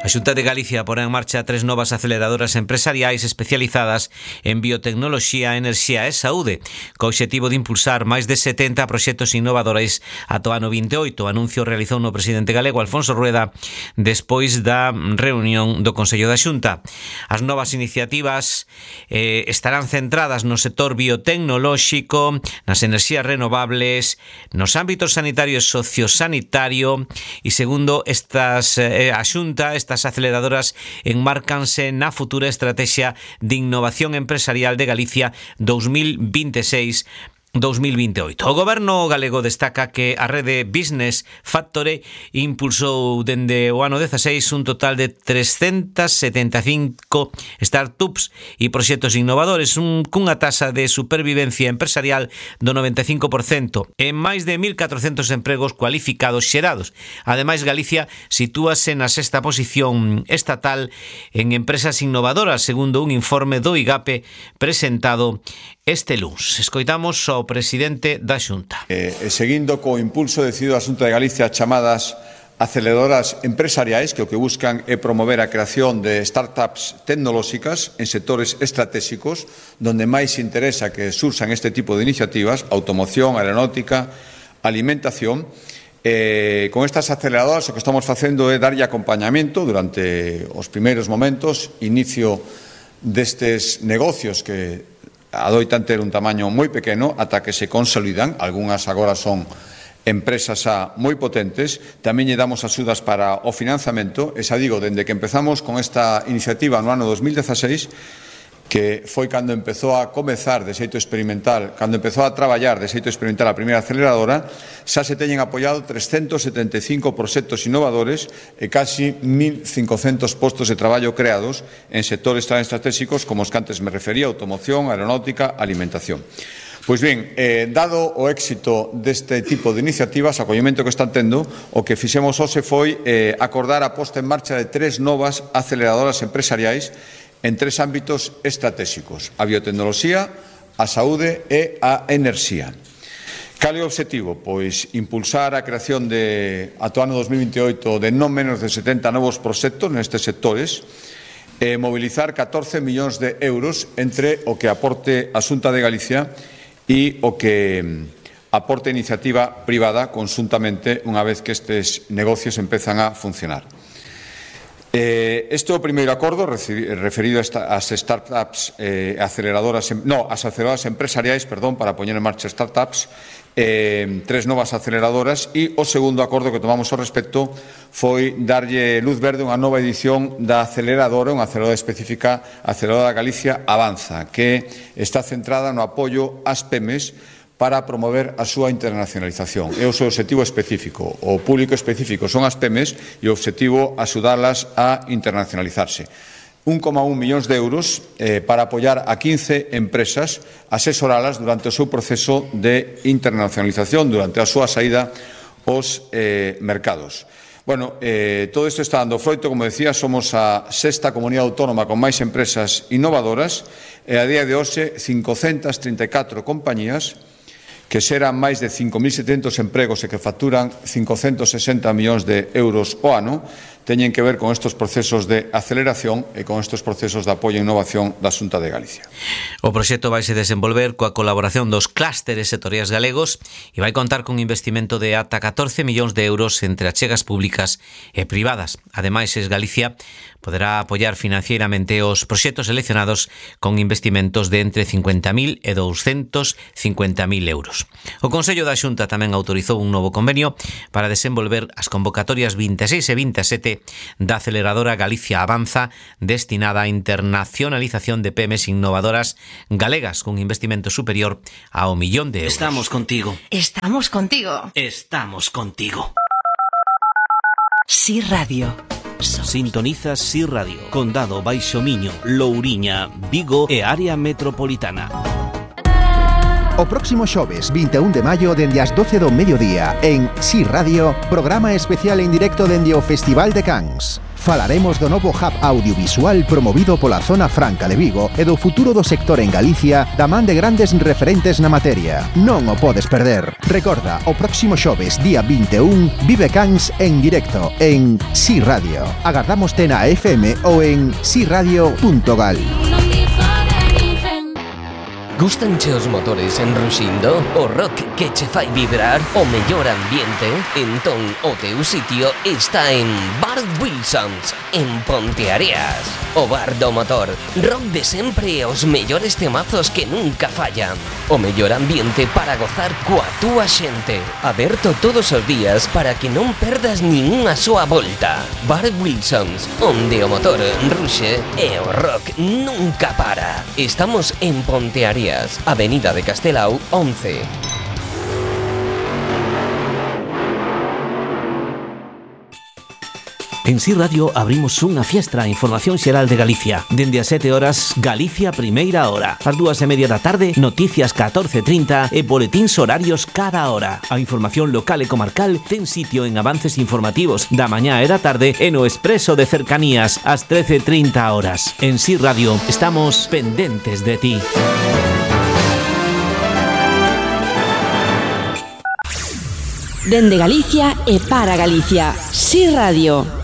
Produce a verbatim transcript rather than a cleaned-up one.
A Xunta de Galicia porá en marcha tres novas aceleradoras empresariais especializadas en biotecnoloxía, enerxía e saúde, co obxectivo de impulsar máis de setenta proxectos innovadores ata o ano vinte e oito. O anuncio realizou no presidente galego Alfonso Rueda despois da reunión do Consello da Xunta. As novas iniciativas eh, estarán centradas no sector biotecnolóxico, nas enerxías renovables, nos ámbitos sanitario e sociosanitario e, segundo estas eh, a Xunta, estas As aceleradoras enmárcanse na futura estrategia de innovación empresarial de Galicia dos mil vinte e seis dos mil vinte e oito. O goberno galego destaca que a rede Business Factory impulsou dende o ano dezaseis un total de trescentas setenta e cinco startups e proxectos innovadores, un, cunha tasa de supervivencia empresarial do noventa e cinco por cento e máis de mil catrocentos empregos cualificados xerados. Ademais, Galicia sitúase na sexta posición estatal en empresas innovadoras, segundo un informe do IGAPE presentado este luns. Escoitamos ao presidente da Xunta. Eh, seguindo co impulso decidido a Xunta de Galicia chamadas aceleradoras empresariais, que o que buscan é promover a creación de startups tecnolóxicas en sectores estratégicos donde máis interesa que sursan este tipo de iniciativas, automoción, aeronáutica, alimentación. Eh, con estas aceleradoras o que estamos facendo é darlle acompañamento durante os primeiros momentos, inicio destes negocios que adoitan ter un tamaño moi pequeno ata que se consolidan. Algúnas agora son empresas a moi potentes. Tamén lle damos axudas para o financiamento. E xa digo, dende que empezamos con esta iniciativa no ano dos mil dezaseis, que foi cando empezou a comezar de xeito experimental, cando empezou a traballar de xeito experimental a primeira aceleradora, xa se teñen apoiado trescentos setenta e cinco proxectos innovadores e casi mil cincocentos postos de traballo creados en sectores tan estratégicos como os que antes me refería: automoción, aeronáutica, alimentación. Pois ben, eh, dado o éxito deste tipo de iniciativas, o acollemento que están tendo, o que fixemos hoxe foi eh, acordar a posta en marcha de tres novas aceleradoras empresariais en tres ámbitos estratégicos: a biotecnoloxía, a saúde e a enerxía. Cal é o obxectivo? Pois impulsar a creación de, ata o ano dos mil vinte e oito, de non menos de setenta novos proxectos nestes sectores, e mobilizar catorce millóns de euros entre o que aporte a Xunta de Galicia e o que aporte a iniciativa privada conxuntamente unha vez que estes negocios empezan a funcionar. Eh, este é o primeiro acordo referido a ás startups eh, aceleradoras, no, as aceleradoras empresariais, perdón, para poñer en marcha startups, eh, tres novas aceleradoras, e o segundo acordo que tomamos ao respecto foi darlle luz verde a unha nova edición da aceleradora, unha aceleradora específica, a aceleradora Galicia Avanza, que está centrada no apoio ás pymes para promover a súa internacionalización. É o seu obxectivo específico. O público específico son as pymes e o obxectivo axudalas a internacionalizarse. un coma un millóns de euros eh, para apoiar a quince empresas, asesoralas durante o seu proceso de internacionalización, durante a súa saída aos eh, mercados. Bueno, eh, todo isto está dando froito. Como decía, somos a sexta comunidade autónoma con máis empresas innovadoras e a día de hoxe cincocentas trinta e catro compañías que xeran máis de cinco mil setecentos empregos e que facturan cincocentos sesenta millóns de euros ao ano, teñen que ver con estes procesos de aceleración e con estes procesos de apoio e innovación da Xunta de Galicia. O proxecto vai se desenvolver coa colaboración dos clústeres sectoriais galegos e vai contar cun investimento de ata catorce millóns de euros entre achegas públicas e privadas. Ademais, Es Galicia poderá apoiar financieramente os proxectos seleccionados con investimentos de entre cincuenta mil e douscentos cincuenta mil euros. O Consello da Xunta tamén autorizou un novo convenio para desenvolver as convocatorias vinte e seis e vinte e sete da aceleradora Galicia Avanza, destinada á internacionalización de pymes innovadoras galegas cun investimento superior ao millón de euros. Estamos contigo. Estamos contigo. Estamos contigo. Sí Radio. Sintonizas Sí Radio, Condado Baixo Miño, Louriña, Vigo e área metropolitana. O próximo xoves, vinte e un de maio, dende as doce do mediodía, en Sí Radio, programa especial en directo dende o Festival de Cans. falaremos do novo hub audiovisual promovido pola Zona Franca de Vigo e do futuro do sector en Galicia da man de grandes referentes na materia. Non o podes perder. Recorda, o próximo xoves, día vinte e un, Vive Cans en directo en Si Radio. Agardámoste na F M ou en si radio punto gal. Gústanche os motores en Ruxindo? O rock que che fai vibrar? O mellor ambiente? Entón o teu sitio está en Bar Wilsons, en Ponteareas. O bar do motor, rock de sempre e os mellores temazos que nunca fallan. O mellor ambiente para gozar coa túa xente. Aberto todos os días para que non perdas nin unha soa volta. Bar Wilsons, onde o motor ruxe e o rock nunca para. Estamos en Ponteareas, Avenida de Castelao, once. En Si Radio abrimos unha fiestra a información xeral de Galicia. Dende as sete horas, Galicia Primeira Hora. As dúas e media da tarde, noticias catorce trinta e boletíns horarios cada hora. A información local e comarcal ten sitio en avances informativos da mañá e da tarde e no expreso de cercanías ás trece trinta horas. En Si Radio estamos pendentes de ti. Dende Galicia e para Galicia. Si Radio.